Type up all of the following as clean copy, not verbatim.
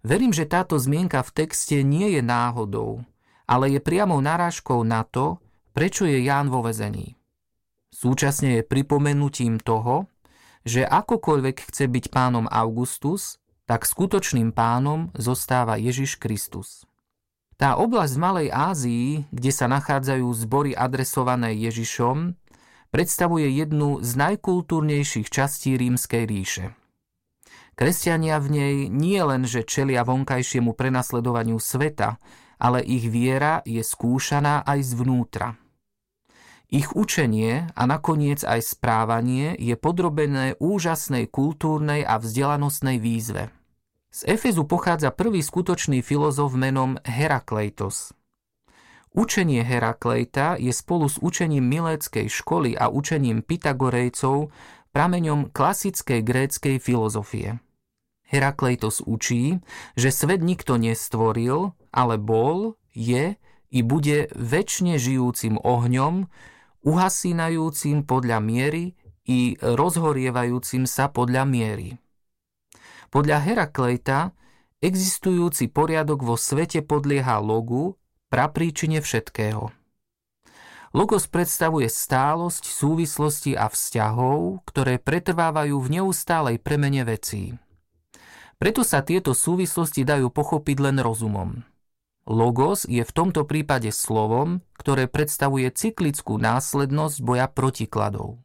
Verím, že táto zmienka v texte nie je náhodou, ale je priamou narážkou na to, prečo je Ján vo väzení. Súčasne je pripomenutím toho, že akokoľvek chce byť pánom Augustus, tak skutočným pánom zostáva Ježiš Kristus. Tá oblasť v Malej Ázii, kde sa nachádzajú zbory adresované Ježišom, predstavuje jednu z najkultúrnejších častí Rímskej ríše. Kresťania v nej nie len, že čelia vonkajšiemu prenasledovaniu sveta, ale ich viera je skúšaná aj zvnútra. Ich učenie a nakoniec aj správanie je podrobené úžasnej kultúrnej a vzdelanostnej výzve. Z Efezu pochádza prvý skutočný filozof menom Herakleitos. Učenie Herakleita je spolu s učením miléckej školy a učením Pythagorejcov prameňom klasickej gréckej filozofie. Herakleitos učí, že svet nikto nestvoril, ale bol, je i bude večne žijúcim ohňom, uhasínajúcim podľa miery i rozhorievajúcim sa podľa miery. Podľa Herakleita existujúci poriadok vo svete podlieha logu, prapríčine všetkého. Logos predstavuje stálosť, súvislosti a vzťahov, ktoré pretrvávajú v neustálej premene vecí. Preto sa tieto súvislosti dajú pochopiť len rozumom. Logos je v tomto prípade slovom, ktoré predstavuje cyklickú následnosť boja protikladov.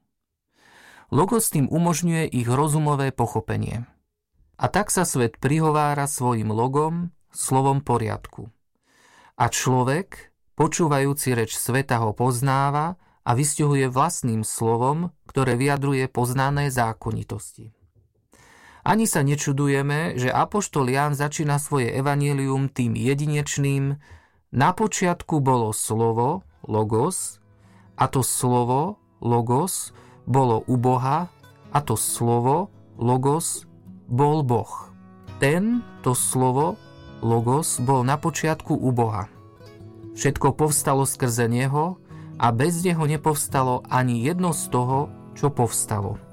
Logos tým umožňuje ich rozumové pochopenie. A tak sa svet prihovára svojim logom, slovom poriadku. A človek, počúvajúci reč sveta, ho poznáva a vystihuje vlastným slovom, ktoré vyjadruje poznané zákonitosti. Ani sa nečudujeme, že apoštol Ján začína svoje evanjelium tým jedinečným: na počiatku bolo slovo, logos, a to slovo, logos, bolo u Boha, a to slovo, logos, bol Boh. To slovo, logos, bol na počiatku u Boha. Všetko povstalo skrze neho a bez neho nepovstalo ani jedno z toho, čo povstalo.